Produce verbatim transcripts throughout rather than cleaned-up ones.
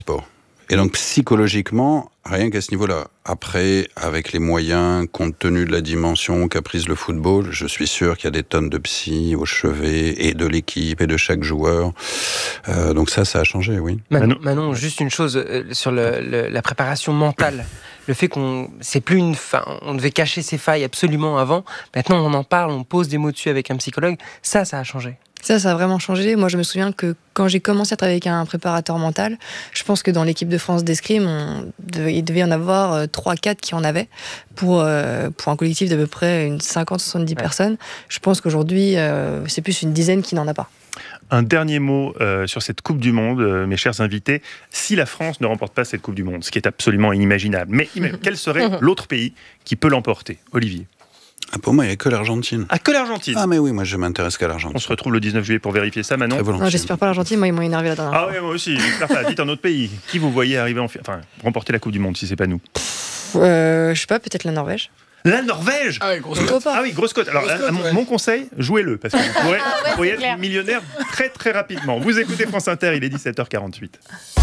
sport. Et donc psychologiquement, rien qu'à ce niveau-là. Après, avec les moyens, compte tenu de la dimension qu'a prise le football, je suis sûr qu'il y a des tonnes de psy au chevet, et de l'équipe, et de chaque joueur. Euh, donc ça, ça a changé, oui. Manon, Manon juste une chose euh, sur le, le, la préparation mentale. Le fait qu'on, c'est plus une fin, on devait cacher ses failles absolument avant. Maintenant, on en parle, on pose des mots dessus avec un psychologue. Ça, ça a changé. Ça, ça a vraiment changé. Moi, je me souviens que quand j'ai commencé à travailler avec un préparateur mental, je pense que dans l'équipe de France d'escrime, on devait, il devait y en avoir trois quatre qui en avaient pour, euh, pour un collectif d'à peu près une cinquante à soixante-dix ouais. personnes. Je pense qu'aujourd'hui, euh, c'est plus une dizaine qui n'en a pas. Un dernier mot euh, sur cette Coupe du Monde, euh, mes chers invités. Si la France ne remporte pas cette Coupe du Monde, ce qui est absolument inimaginable, mais quel serait l'autre pays qui peut l'emporter ? Olivier ? Ah, pour moi, il n'y a que l'Argentine. Ah, que l'Argentine ? Ah, mais oui, moi, je m'intéresse qu'à l'Argentine. On se retrouve le dix-neuf juillet pour vérifier ça, Manon. Non, j'espère pas l'Argentine, moi, ils m'ont énervé la dernière ah, fois. Ah oui, moi aussi, j'espère pas. Dites un autre pays. Qui vous voyez arriver en... Enfin, remporter la Coupe du Monde, si c'est pas nous ? Pff, euh, Je sais pas, peut-être la Norvège. La Norvège ? Ah oui, grosse cote. Ah oui, grosse cote. Alors, grosse cote, mon, ouais. mon conseil, jouez-le, parce que vous pourrez, ah ouais, vous pourrez être clair. millionnaire très très rapidement. Vous écoutez France Inter, il est dix-sept heures quarante-huit.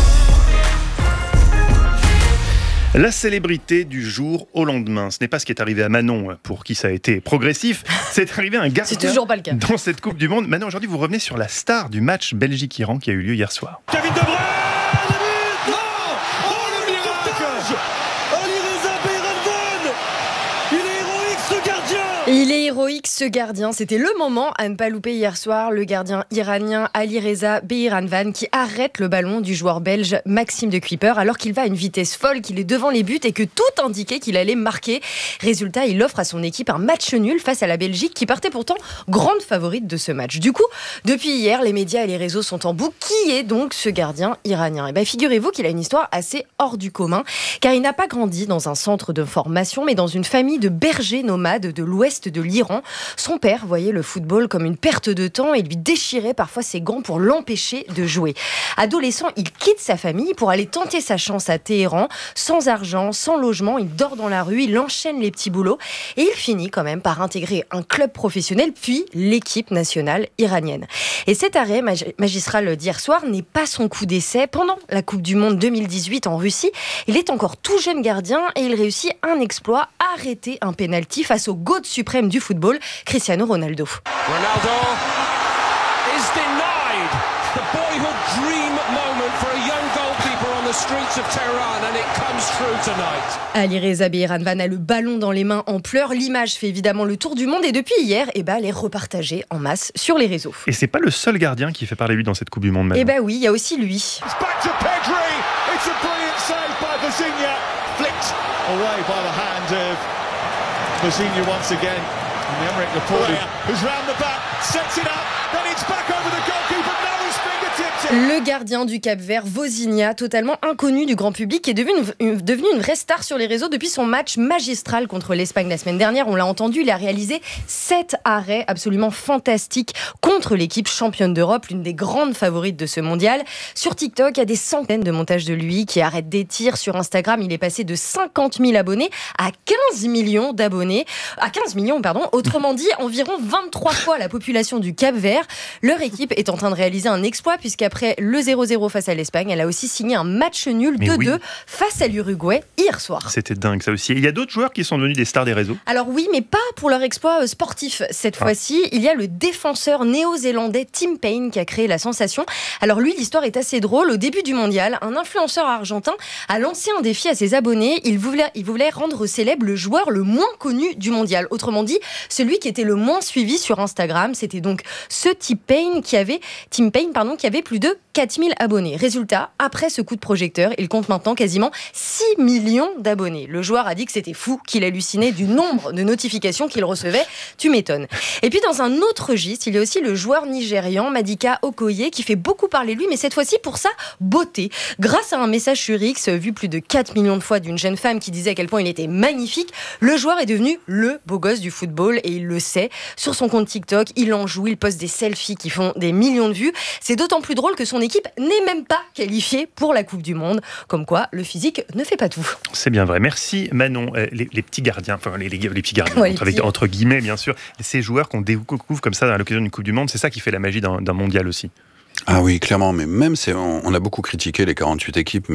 La célébrité du jour au lendemain. Ce n'est pas ce qui est arrivé à Manon, pour qui ça a été progressif. C'est arrivé à un gardien. C'est toujours pas le cas. Dans cette Coupe du Monde. Manon, aujourd'hui, vous revenez sur la star du match Belgique-Iran qui a eu lieu hier soir. Kevin De Bruyne. Non. Oh, le miracle. Alireza Beiranvand. Il est héroïque, ce gardien. Il est héroïque, ce gardien. C'était le moment à ne pas louper hier soir. Le gardien iranien Alireza Beiranvand qui arrête le ballon du joueur belge Maxime de Cuypers alors qu'il va à une vitesse folle, qu'il est devant les buts et que tout indiquait qu'il allait marquer. Résultat, il offre à son équipe un match nul face à la Belgique qui partait pourtant grande favorite de ce match. Du coup, depuis hier, les médias et les réseaux sont en boucle. Qui est donc ce gardien iranien ? Et bien, figurez-vous qu'il a une histoire assez hors du commun car il n'a pas grandi dans un centre de formation mais dans une famille de bergers nomades de l'ouest de l'Iran. Son père voyait le football comme une perte de temps et lui déchirait parfois ses gants pour l'empêcher de jouer. Adolescent, il quitte sa famille pour aller tenter sa chance à Téhéran. Sans argent, sans logement, il dort dans la rue, il enchaîne les petits boulots et il finit quand même par intégrer un club professionnel puis l'équipe nationale iranienne. Et cet arrêt mag- magistral d'hier soir n'est pas son coup d'essai. Pendant la Coupe du Monde deux mille dix-huit en Russie, il est encore tout jeune gardien et il réussit un exploit, arrêter un pénalty face au GOAT suprême du football, Cristiano Ronaldo. Ronaldo is denied the boyhood dream moment for a young goalkeeper on the streets of Tehran and it comes true tonight. Alireza Beiranvand a le ballon dans les mains en pleurs. L'image fait évidemment le tour du monde et depuis hier, eh ben, elle est repartagée en masse sur les réseaux. Et c'est pas le seul gardien qui fait parler lui dans cette Coupe du Monde, Manon. Eh ben oui, il y a aussi lui. It's back to Pedri. It's a brilliant save by Vizinha. Flicked away by the hand of Vizinha once again. And Emerick Laporte, who's round the back, sets it up, then it's back over the goalkeeper, now his fingertips. Le gardien du Cap-Vert, Vozinha, totalement inconnu du grand public, qui est devenu une, une, devenu une vraie star sur les réseaux depuis son match magistral contre l'Espagne la semaine dernière. On l'a entendu, il a réalisé sept arrêts absolument fantastiques contre l'équipe championne d'Europe, l'une des grandes favorites de ce mondial. Sur TikTok, il y a des centaines de montages de lui qui arrêtent des tirs. Sur Instagram, il est passé de cinquante mille abonnés à quinze millions d'abonnés. À quinze millions, pardon. Autrement dit, environ vingt-trois fois la population du Cap-Vert. Leur équipe est en train de réaliser un exploit puisqu'après le zéro zéro face à l'Espagne, elle a aussi signé un match nul deux deux oui. face à l'Uruguay hier soir. C'était dingue ça aussi. Et il y a d'autres joueurs qui sont devenus des stars des réseaux ? Alors oui, mais pas pour leur exploit sportif cette ah. fois-ci. Il y a le défenseur néo-zélandais Tim Payne qui a créé la sensation. Alors lui, l'histoire est assez drôle. Au début du mondial, un influenceur argentin a lancé un défi à ses abonnés. Il voulait, il voulait rendre célèbre le joueur le moins connu du mondial. Autrement dit, celui qui était le moins suivi sur Instagram. C'était donc ce Tim Payne qui avait, Tim Payne, pardon, qui avait plus de quatre mille abonnés. Résultat, après ce coup de projecteur, il compte maintenant quasiment six millions d'abonnés. Le joueur a dit que c'était fou, qu'il hallucinait du nombre de notifications qu'il recevait. Tu m'étonnes. Et puis dans un autre registre, il y a aussi le joueur nigérian Madika Okoye qui fait beaucoup parler de lui, mais cette fois-ci pour sa beauté. Grâce à un message sur X vu plus de quatre millions de fois d'une jeune femme qui disait à quel point il était magnifique, le joueur est devenu le beau gosse du football et il le sait. Sur son compte TikTok, il en joue, il poste des selfies qui font des millions de vues. C'est d'autant plus drôle que son équipe n'est même pas qualifiée pour la Coupe du Monde. Comme quoi, le physique ne fait pas tout. C'est bien vrai. Merci Manon. Les, les petits gardiens, enfin les, les, les petits gardiens, ouais, entre, les petits... entre guillemets bien sûr, ces joueurs qu'on découvre comme ça à l'occasion d'une Coupe du Monde, c'est ça qui fait la magie d'un, d'un mondial aussi. Ah oui, clairement, mais même c'est, on, on a beaucoup critiqué les quarante-huit équipes, mais